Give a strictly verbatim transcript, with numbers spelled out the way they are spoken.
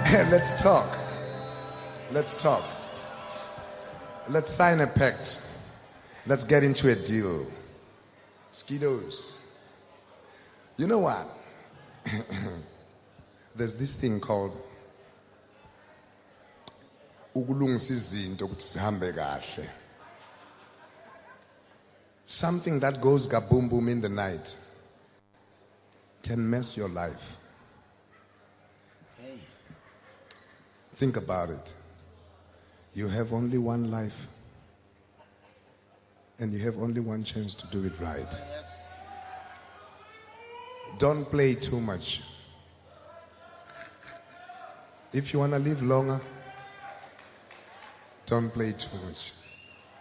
Let's talk. Let's talk. Let's sign a pact. Let's get into a deal. Skidos. You know what? There's this thing called ukulungisa izinto ukuthi sihambe kahle. Something that goes kaboom boom in the night can mess your life. Hey. Think about it. You have only one life, and you have only one chance to do it right. Yes. Don't play too much. If you want to live longer, don't play too much.